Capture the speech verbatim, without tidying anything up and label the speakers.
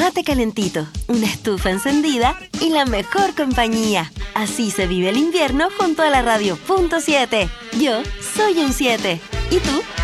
Speaker 1: mate calentito, una estufa encendida y la mejor compañía. Así se vive el invierno junto a la radio punto siete. Yo soy un siete. ¿Y tú?